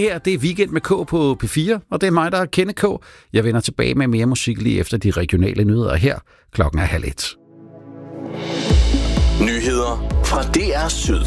Her det er Weekend med K på P4, og det er mig, der er Kenneth K. Jeg vender tilbage med mere musik lige efter de regionale nyheder her. Klokken er 12:30. Nyheder fra DR Syd.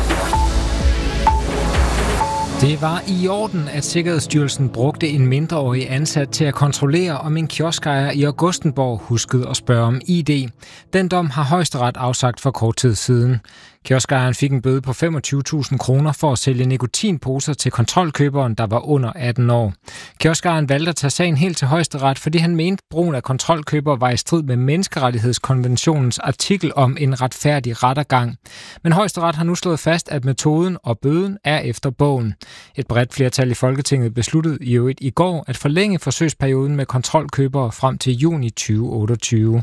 Det var i orden, at Sikkerhedsstyrelsen brugte en mindreårig ansat til at kontrollere, om en kioskejer i Augustenborg huskede at spørge om ID. Den dom har Højesteret afsagt for kort tid siden. Kioskejeren fik en bøde på 25.000 kroner for at sælge nikotinposer til kontrolkøberen, der var under 18 år. Kioskejeren valgte at tage sagen helt til Højesteret, fordi han mente, at brugen af kontrolkøbere var i strid med Menneskerettighedskonventionens artikel om en retfærdig rettergang. Men Højesteret har nu slået fast, at metoden og bøden er efter bogen. Et bredt flertal i Folketinget besluttede i øvrigt i går at forlænge forsøgsperioden med kontrolkøbere frem til juni 2028.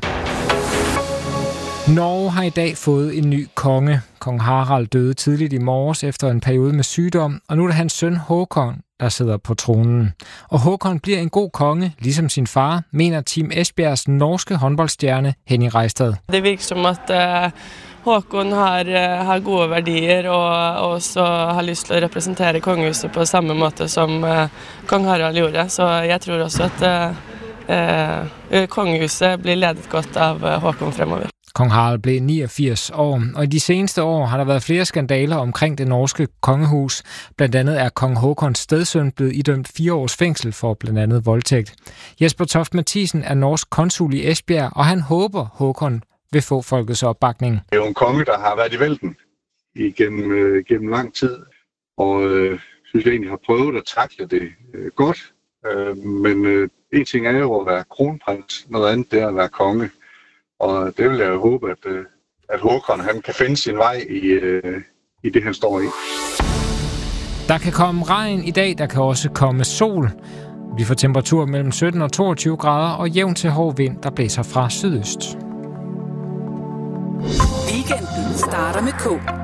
Norge har i dag fået en ny konge. Kong Harald døde tidligt i morges efter en periode med sygdom, og nu er det hans søn Håkon, der sidder på tronen. Og Håkon bliver en god konge, ligesom sin far, mener Team Esbjergs norske håndboldstjerne Henning Reistad. Det virker som at Håkon har gode værdier og også har lyst til at repræsentere kongehuset på samme måde som kong Harald gjorde. Så jeg tror også at kongehuset bliver ledet godt af Håkon fremover. Kong Harald blev 89 år, og i de seneste år har der været flere skandaler omkring det norske kongehus. Blandt andet er kong Håkons stedsøn blevet idømt 4 års fængsel for blandt andet voldtægt. Jesper Toft Mathisen er norsk konsul i Esbjerg, og han håber, Håkon vil få folkets opbakning. Det er jo en konge, der har været i vælten gennem lang tid, og synes jeg egentlig har prøvet at takle det godt. Men en ting er jo at være kronprins, noget andet det er at være konge. Og det vil jeg jo håbe, at Håkon han kan finde sin vej i det, han står i. Der kan komme regn i dag, der kan også komme sol. Vi får temperatur mellem 17 og 22 grader og jævn til hård vind, der blæser fra sydøst. Weekenden starter med K.